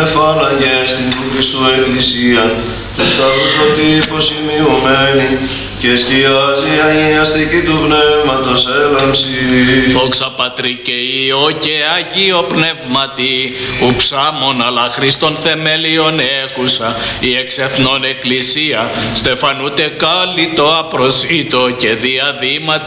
εφάλαγε στην του Χριστού Εκκλησία, του Σταυρού προτύπου σημειωμένη, και σκιάζει η αγιαστική του πνεύματος έλαμψη. Δόξα Πατρί και Υιό και Αγίο Πνεύματι, ου ψάμων αλλά Χριστόν θεμέλιον έχουσα, η εξ εθνών εκκλησία, στεφανούτε κάλυτο απροσίτο και διαδήματι